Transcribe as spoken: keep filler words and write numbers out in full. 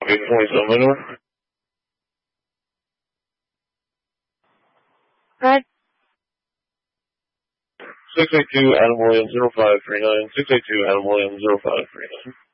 Okay, twenty-seven, my number. Good. six eight two Adam Williams, zero five three nine. six eight two Adam Williams, zero five three nine.